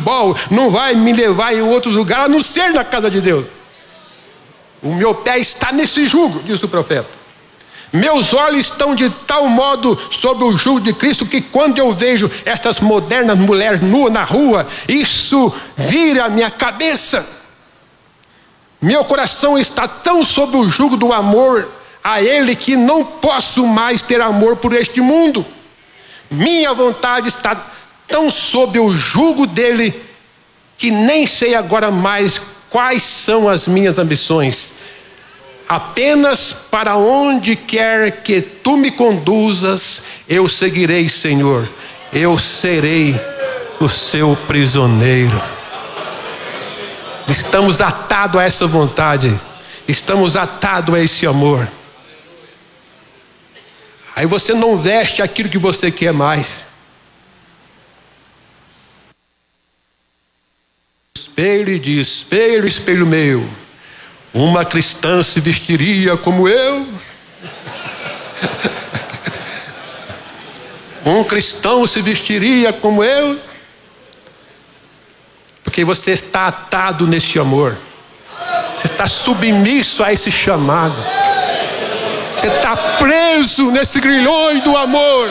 futebol, não vai me levar em outros lugares, a não ser na casa de Deus. O meu pé está nesse jugo, diz o profeta. Meus olhos estão de tal modo sobre o jugo de Cristo que quando eu vejo estas modernas mulheres nuas na rua, isso vira a minha cabeça. Meu coração está tão sob o jugo do amor a Ele que não posso mais ter amor por este mundo. Minha vontade está tão sob o jugo dele que nem sei agora mais quais são as minhas ambições. Apenas para onde quer que tu me conduzas, eu seguirei, Senhor. Eu serei o seu prisioneiro. Estamos atados a essa vontade. Estamos atados a esse amor. Aí você não veste aquilo que você quer mais. Espelho e diz: espelho, espelho meu, uma cristã se vestiria como eu? Um cristão se vestiria como eu? Porque você está atado neste amor. Você está submisso a esse chamado. Você está preso nesse grilhões do amor.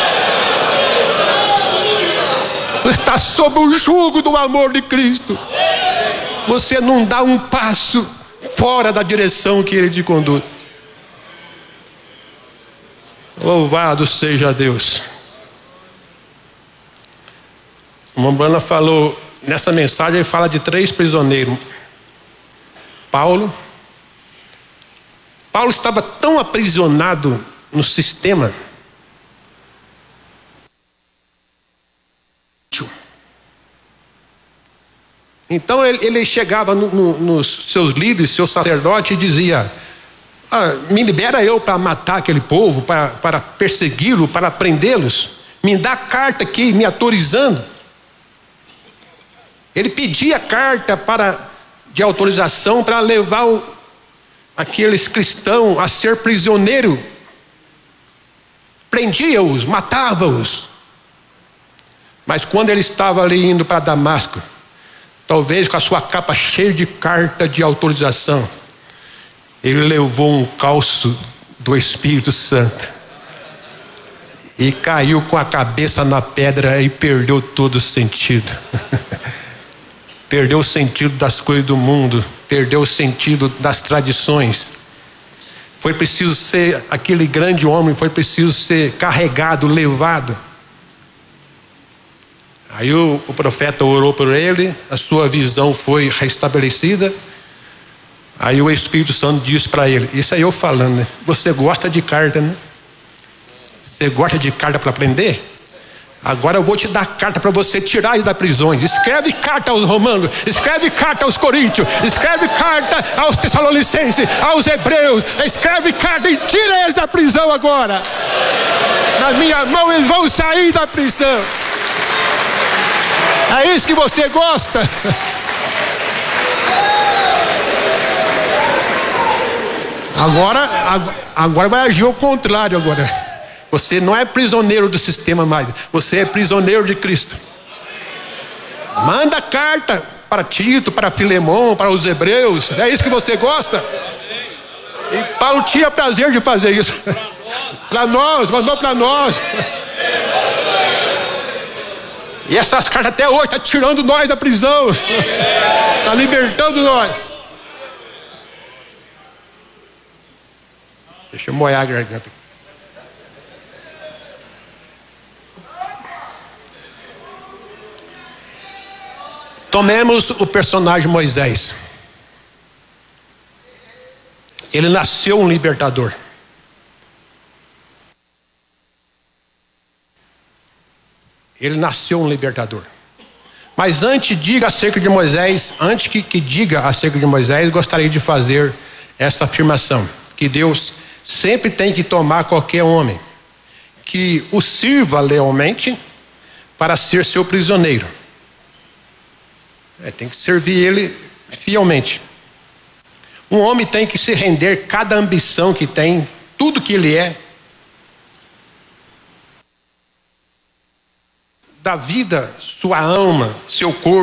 Você está sob o jugo do amor de Cristo. Você não dá um passo fora da direção que Ele te conduz. Louvado seja Deus. O Mombrana falou, nessa mensagem ele fala de 3 prisioneiros. Paulo estava tão aprisionado no sistema. Então ele chegava nos seus líderes, seus sacerdotes e dizia: me libera eu para matar aquele povo, para persegui-lo, para prendê-los. Me dá carta aqui me autorizando. Ele pedia carta de autorização para levar aqueles cristãos a ser prisioneiro. Prendia-os, matava-os. Mas quando ele estava ali indo para Damasco, talvez com a sua capa cheia de carta de autorização, ele levou um calço do Espírito Santo e caiu com a cabeça na pedra e perdeu todo o sentido. Perdeu o sentido das coisas do mundo, perdeu o sentido das tradições. Foi preciso ser aquele grande homem, foi preciso ser carregado, levado. Aí o profeta orou por ele, a sua visão foi restabelecida. Aí o Espírito Santo disse para ele, isso aí eu falando, né? Você gosta de carta, né? Você gosta de carta para aprender? Agora eu vou te dar carta para você tirar ele da prisão. Escreve carta aos romanos, escreve carta aos coríntios, escreve carta aos tessalonicenses, aos hebreus, escreve carta e tira eles da prisão agora. Na minha mão eles vão sair da prisão. É isso que você gosta? Agora vai agir ao contrário agora. Você não é prisioneiro do sistema mais. Você é prisioneiro de Cristo. Manda carta para Tito, para Filemão, para os hebreus. É isso que você gosta? E Paulo tinha prazer de fazer isso. Para nós, mandou para nós. E essas cartas até hoje estão tirando nós da prisão. Está libertando nós. Deixa eu molhar a garganta. Tomemos o personagem Moisés. Ele nasceu um libertador. Ele nasceu um libertador. Mas antes diga acerca de Moisés, antes que diga acerca de Moisés, gostaria de fazer essa afirmação: que Deus sempre tem que tomar qualquer homem que o sirva lealmente para ser seu prisioneiro. Tem que servir ele fielmente. Um homem tem que se render cada ambição que tem, tudo que ele é, da vida, sua alma, seu corpo.